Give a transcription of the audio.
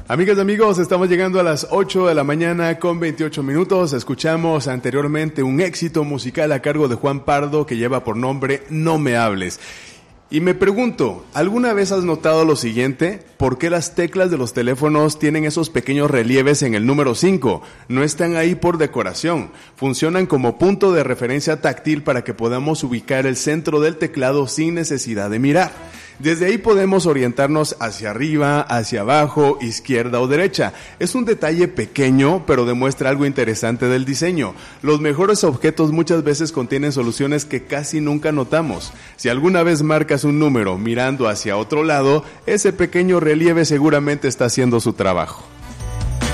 Amigas y amigos, estamos llegando a las 8 de la mañana con 28 minutos. Escuchamos anteriormente un éxito musical a cargo de Juan Pardo que lleva por nombre No me hables. Y me pregunto, ¿alguna vez has notado lo siguiente? ¿Por qué las teclas de los teléfonos tienen esos pequeños relieves en el número 5? No están ahí por decoración. Funcionan como punto de referencia táctil para que podamos ubicar el centro del teclado sin necesidad de mirar. Desde ahí podemos orientarnos hacia arriba, hacia abajo, izquierda o derecha. Es un detalle pequeño, pero demuestra algo interesante del diseño. Los mejores objetos muchas veces contienen soluciones que casi nunca notamos. Si alguna vez marcas un número mirando hacia otro lado, ese pequeño relieve seguramente está haciendo su trabajo.